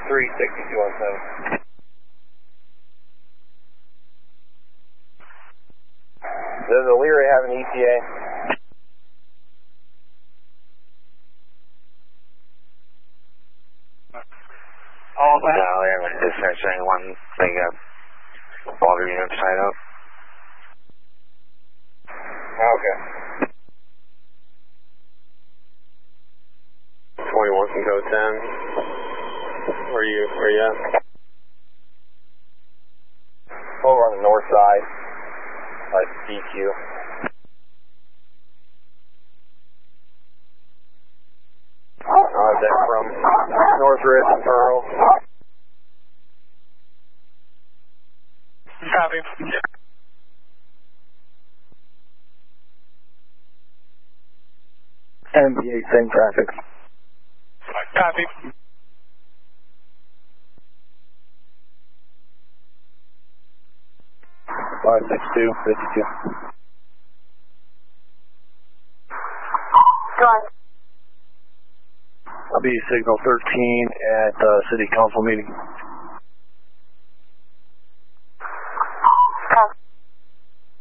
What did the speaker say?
36217. Does Elyria have an ETA? All that? No, they haven't dispatched anyone. They got water units tied up. Okay. 21 can go 10. Where you at? Over on the north side, like DQ. That's from Northridge and Pearl. Copy. MV8, same traffic. Copy. Five 62, 52. I'll be signal 13 at city council meeting.